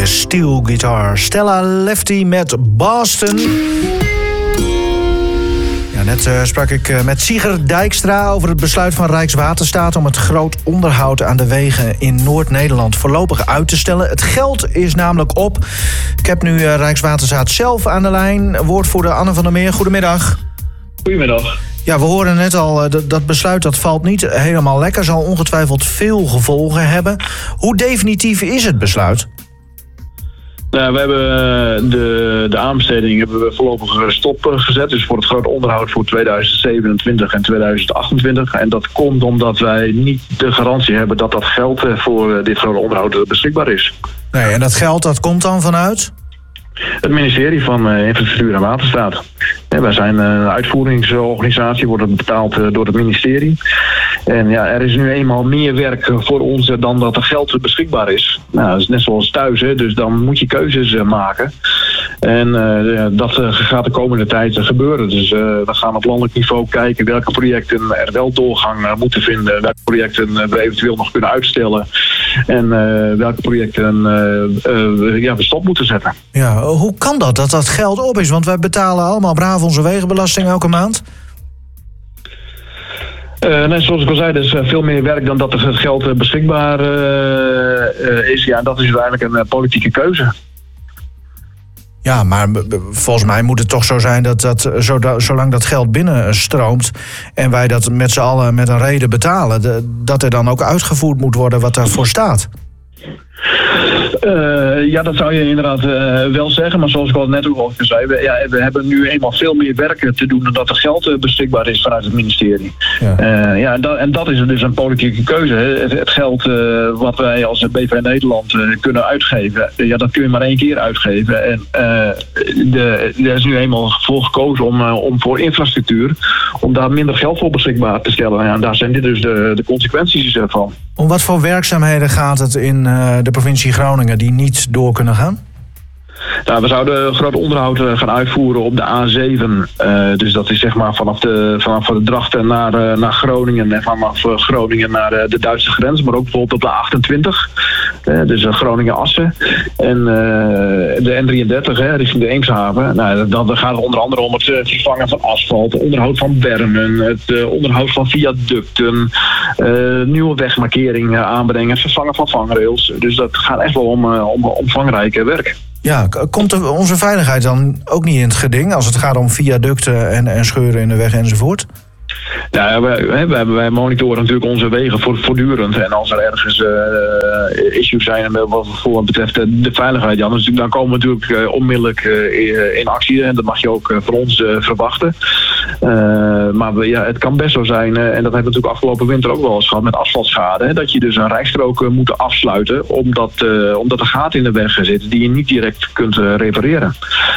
deze steel guitar. Stella Lefty met Boston. Ja, net sprak ik met Sigert Dijkstra over het besluit van Rijkswaterstaat om het groot onderhoud aan de wegen in Noord-Nederland voorlopig uit te stellen. Het geld is namelijk op. Ik heb nu Rijkswaterstaat zelf aan de lijn. Woordvoerder Anne van der Meer, goedemiddag. Goedemiddag. Ja, we horen net al, dat besluit dat valt niet helemaal lekker. Zal ongetwijfeld veel gevolgen hebben. Hoe definitief is het besluit? Nou, we hebben de aanbesteding hebben we voorlopig stopgezet. Dus voor het grote onderhoud voor 2027 en 2028. En dat komt omdat wij niet de garantie hebben dat dat geld voor dit grote onderhoud beschikbaar is. Nee, en dat geld dat komt dan vanuit? Het ministerie van Infrastructuur en Waterstaat. Wij zijn een uitvoeringsorganisatie, wordt betaald door het ministerie. En ja, er is nu eenmaal meer werk voor ons dan dat er geld beschikbaar is. Nou, dat is net zoals thuis, hè, dus dan moet je keuzes maken. En dat gaat de komende tijd gebeuren. Dus we gaan op landelijk niveau kijken welke projecten er wel doorgang moeten vinden. Welke projecten we eventueel nog kunnen uitstellen. En welke projecten we stop moeten zetten. Ja, hoe kan dat geld op is? Want wij betalen allemaal braaf onze wegenbelasting elke maand. Nee, zoals ik al zei, er is veel meer werk dan dat er het geld beschikbaar is. Ja, dat is uiteindelijk een politieke keuze. Ja, maar volgens mij moet het toch zo zijn dat zolang dat geld binnenstroomt en wij dat met z'n allen met een reden betalen, dat er dan ook uitgevoerd moet worden wat daarvoor staat. Ja, dat zou je inderdaad wel zeggen. Maar zoals ik al net ook al zei, we hebben nu eenmaal veel meer werk te doen dan dat er geld beschikbaar is vanuit het ministerie. Ja. En dat is dus een politieke keuze. Het geld wat wij als BV Nederland kunnen uitgeven, ja, dat kun je maar 1 keer uitgeven. En er is nu eenmaal voor gekozen om voor infrastructuur, om daar minder geld voor beschikbaar te stellen. Ja, en daar zijn dit dus de consequenties van. Om wat voor werkzaamheden gaat het in de provincie Groningen die niet door kunnen gaan? Nou, we zouden groot onderhoud gaan uitvoeren op de A7. Dus dat is zeg maar vanaf de Drachten naar Groningen en vanaf Groningen naar de Duitse grens. Maar ook bijvoorbeeld op de A28. Dus Groningen-Assen. En de N33 richting de Eemshaven. Nou, dan gaat het onder andere om het vervangen van asfalt, het onderhoud van bermen, het onderhoud van viaducten, nieuwe wegmarkeringen aanbrengen, het vervangen van vangrails. Dus dat gaat echt wel om omvangrijke werk. Ja, komt onze veiligheid dan ook niet in het geding als het gaat om viaducten en scheuren in de weg enzovoort? Ja, wij monitoren natuurlijk onze wegen voortdurend. En als er ergens issues zijn wat betreft de veiligheid, dan komen we natuurlijk onmiddellijk in actie. En dat mag je ook voor ons verwachten. Maar het kan best zo zijn, en dat hebben we natuurlijk afgelopen winter ook wel eens gehad met asfaltschade, dat je dus een rijstrook moet afsluiten omdat er gaten in de weg zitten die je niet direct kunt repareren.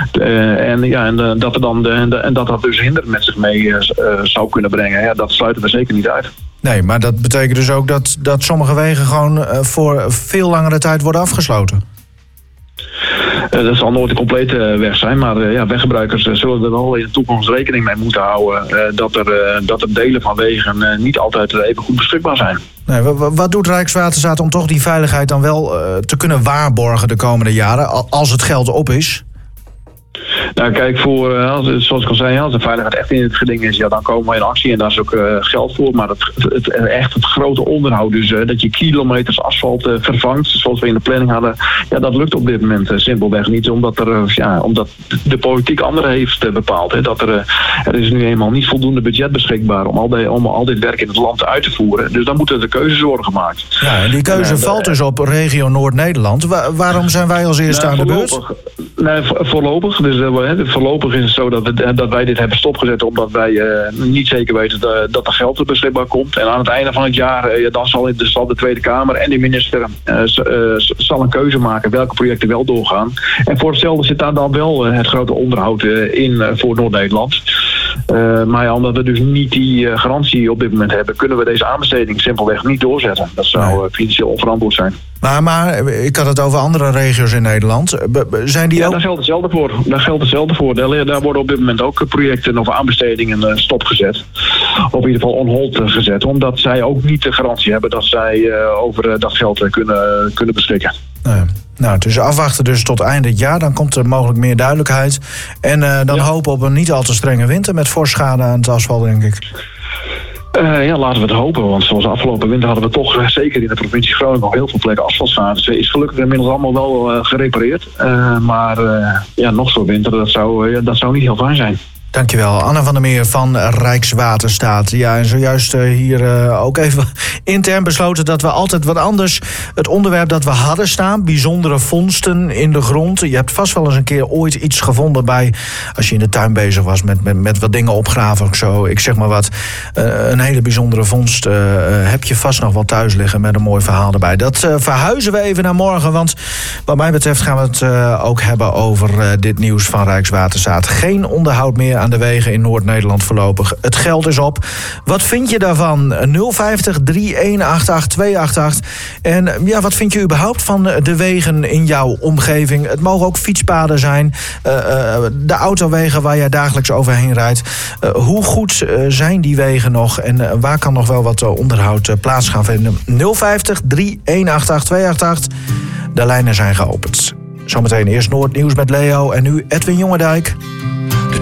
Dat dus hinder met zich mee zou kunnen brengen. Ja, dat sluiten we zeker niet uit. Nee, maar dat betekent dus ook dat sommige wegen gewoon voor veel langere tijd worden afgesloten. Dat zal nooit een complete weg zijn, maar weggebruikers zullen er wel in de toekomst rekening mee moeten houden dat er delen van wegen niet altijd even goed beschikbaar zijn. Nee, wat doet Rijkswaterstaat om toch die veiligheid dan wel te kunnen waarborgen de komende jaren, als het geld op is? Nou, kijk, zoals ik al zei, als de veiligheid echt in het geding is, ja, dan komen we in actie en daar is ook geld voor. Maar het grote onderhoud, dus dat je kilometers asfalt vervangt, zoals we in de planning hadden, ja, dat lukt op dit moment simpelweg niet, omdat de politiek anderen heeft bepaald. Hè, dat er is nu eenmaal niet voldoende budget beschikbaar om al dit werk in het land uit te voeren. Dus dan moeten de keuzes worden gemaakt. Ja, en die keuze valt dus op regio Noord-Nederland. Waarom zijn wij als eerste aan de beurt? Nee, voorlopig. Dus voorlopig is het zo dat wij dit hebben stopgezet omdat wij niet zeker weten dat er geld beschikbaar komt. En aan het einde van het jaar dan zal de Tweede Kamer en de minister zal een keuze maken welke projecten wel doorgaan. En voor hetzelfde zit daar dan wel het grote onderhoud in voor Noord-Nederland. Maar ja, omdat we dus niet die garantie op dit moment hebben, kunnen we deze aanbesteding simpelweg niet doorzetten. Dat zou financieel onverantwoord zijn. Maar ik had het over andere regio's in Nederland. Zijn die ook? Daar geldt hetzelfde voor. Daar worden op dit moment ook projecten of aanbestedingen stopgezet. Of in ieder geval on hold gezet. Omdat zij ook niet de garantie hebben dat zij over dat geld kunnen beschikken. Nou, het is afwachten dus tot eind dit jaar. Dan komt er mogelijk meer duidelijkheid. En dan hopen op een niet al te strenge winter met fors schade aan het asfalt, denk ik. Laten we het hopen. Want zoals de afgelopen winter hadden we toch zeker in de provincie Groningen nog heel veel plekken asfaltschade. Dus is gelukkig inmiddels allemaal wel gerepareerd. Maar nog zo'n winter, dat zou niet heel fijn zijn. Dankjewel, Anne van der Meer van Rijkswaterstaat. Ja, en zojuist hier ook even intern besloten dat we altijd wat anders... het onderwerp dat we hadden staan, bijzondere vondsten in de grond. Je hebt vast wel eens een keer ooit iets gevonden bij... als je in de tuin bezig was met wat dingen opgraven of zo. Ik zeg maar wat, een hele bijzondere vondst heb je vast nog wel thuis liggen... met een mooi verhaal erbij. Dat verhuizen we even naar morgen, want wat mij betreft gaan we het ook hebben over dit nieuws van Rijkswaterstaat. Geen onderhoud meer aan de wegen in Noord-Nederland voorlopig. Het geld is op. Wat vind je daarvan? 050 3188 288. En wat vind je überhaupt van de wegen in jouw omgeving? Het mogen ook fietspaden zijn. De autowegen waar jij dagelijks overheen rijdt. Hoe goed zijn die wegen nog? En waar kan nog wel wat onderhoud plaats gaan vinden? 050 3188 288. De lijnen zijn geopend. Zometeen eerst Noordnieuws met Leo en nu Edwin Jongendijk.